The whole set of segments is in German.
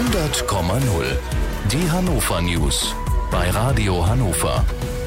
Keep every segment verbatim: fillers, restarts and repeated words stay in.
hundert Komma null. Die Hannover News bei Radio Hannover.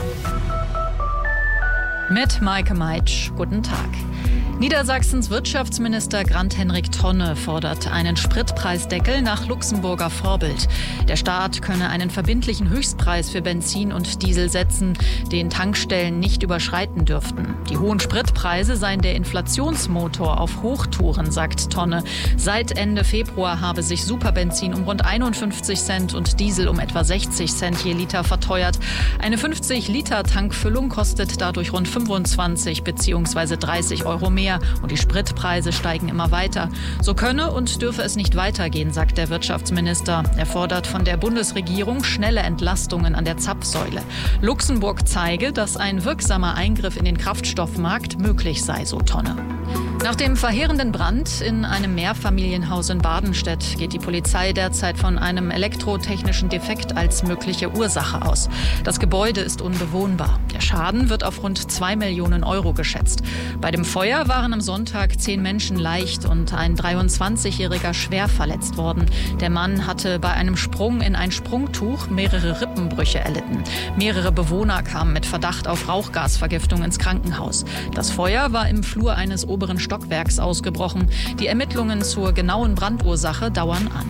Mit Maike Meitsch, guten Tag. Niedersachsens Wirtschaftsminister Grant-Henrik Tonne fordert einen Spritpreisdeckel nach Luxemburger Vorbild. Der Staat könne einen verbindlichen Höchstpreis für Benzin und Diesel setzen, den Tankstellen nicht überschreiten dürften. Die hohen Spritpreise seien der Inflationsmotor auf Hochtouren, sagt Tonne. Seit Ende Februar habe sich Superbenzin um rund einundfünfzig Cent und Diesel um etwa sechzig Cent je Liter verteuert. Eine fünfzig Liter Tankfüllung kostet dadurch rund fünfundzwanzig bzw. dreißig Euro mehr. Und die Spritpreise steigen immer weiter. So könne und dürfe es nicht weitergehen, sagt der Wirtschaftsminister. Er fordert von der Bundesregierung schnelle Entlastungen an der Zapfsäule. Luxemburg zeige, dass ein wirksamer Eingriff in den Kraftstoffmarkt möglich sei, so Tonne. Nach dem verheerenden Brand in einem Mehrfamilienhaus in Badenstedt geht die Polizei derzeit von einem elektrotechnischen Defekt als mögliche Ursache aus. Das Gebäude ist unbewohnbar. Der Schaden wird auf rund zwei Millionen Euro geschätzt. Bei dem Feuer waren am Sonntag zehn Menschen leicht und ein dreiundzwanzigjähriger schwer verletzt worden. Der Mann hatte bei einem Sprung in ein Sprungtuch mehrere Rippenbrüche erlitten. Mehrere Bewohner kamen mit Verdacht auf Rauchgasvergiftung ins Krankenhaus. Das Feuer war im Flur eines oberen Stockwerks ausgebrochen. Die Ermittlungen zur genauen Brandursache dauern an.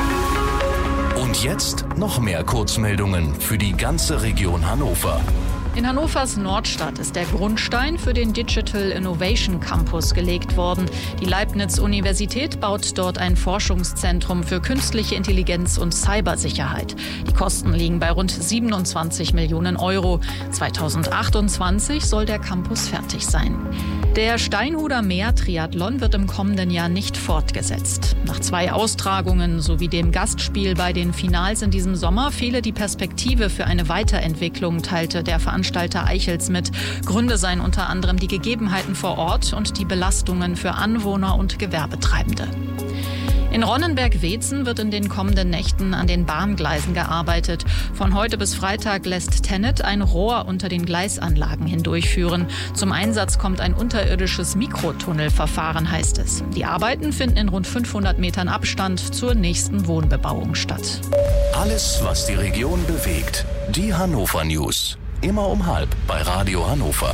Und jetzt noch mehr Kurzmeldungen für die ganze Region Hannover. In Hannovers Nordstadt ist der Grundstein für den Digital Innovation Campus gelegt worden. Die Leibniz-Universität baut dort ein Forschungszentrum für künstliche Intelligenz und Cybersicherheit. Die Kosten liegen bei rund siebenundzwanzig Millionen Euro. zweitausendachtundzwanzig soll der Campus fertig sein. Der Steinhuder Meer-Triathlon wird im kommenden Jahr nicht fortgesetzt. Nach zwei Austragungen sowie dem Gastspiel bei den Finals in diesem Sommer fehle die Perspektive für eine Weiterentwicklung, teilte der Veranstalter Eichels mit. Gründe seien unter anderem die Gegebenheiten vor Ort und die Belastungen für Anwohner und Gewerbetreibende. In Ronnenberg-Weetzen wird in den kommenden Nächten an den Bahngleisen gearbeitet. Von heute bis Freitag lässt Tennet ein Rohr unter den Gleisanlagen hindurchführen. Zum Einsatz kommt ein unterirdisches Mikrotunnelverfahren, heißt es. Die Arbeiten finden in rund fünfhundert Metern Abstand zur nächsten Wohnbebauung statt. Alles, was die Region bewegt. Die Hannover News. Immer um halb bei Radio Hannover.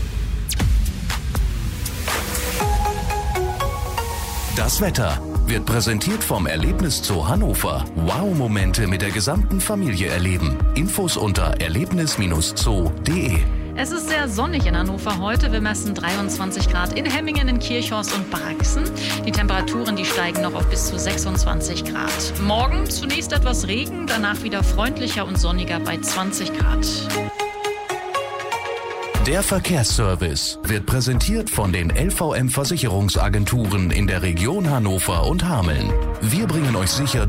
Das Wetter wird präsentiert vom Erlebniszoo Hannover. Wow-Momente mit der gesamten Familie erleben. Infos unter erlebnis Bindestrich zoo punkt de. Es ist sehr sonnig in Hannover heute. Wir messen dreiundzwanzig Grad in Hemmingen, in Kirchhorst und Brixen. Die Temperaturen, die steigen noch auf bis zu sechsundzwanzig Grad. Morgen zunächst etwas Regen, danach wieder freundlicher und sonniger bei zwanzig Grad. Der Verkehrsservice wird präsentiert von den L V M-Versicherungsagenturen in der Region Hannover und Hameln. Wir bringen euch sicher